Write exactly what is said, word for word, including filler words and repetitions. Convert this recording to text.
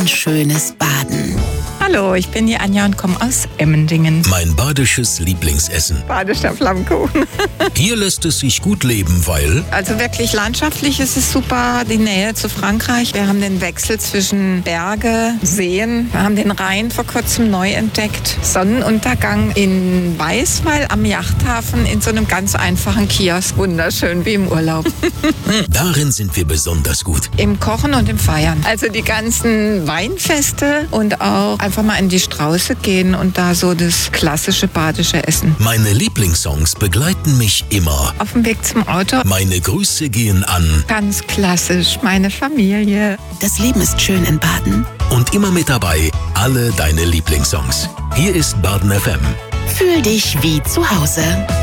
Ein schönes Baden. Hallo, ich bin die Anja und komme aus Emmendingen. Mein badisches Lieblingsessen. Badischer Flammkuchen. Hier lässt es sich gut leben, weil... Also wirklich landschaftlich ist es super, die Nähe zu Frankreich. Wir haben den Wechsel zwischen Berge, Seen. Wir haben den Rhein vor kurzem neu entdeckt. Sonnenuntergang in Weißweil am Yachthafen in so einem ganz einfachen Kiosk. Wunderschön, wie im Urlaub. Darin sind wir besonders gut. Im Kochen und im Feiern. Also die ganzen Weinfeste und auch einfach mal in die Strauße gehen und da so das klassische badische Essen. Meine Lieblingssongs begleiten mich immer. Auf dem Weg zum Auto. Meine Grüße gehen an. Ganz klassisch, meine Familie. Das Leben ist schön in Baden. Und immer mit dabei, alle deine Lieblingssongs. Hier ist Baden F M. Fühl dich wie zu Hause.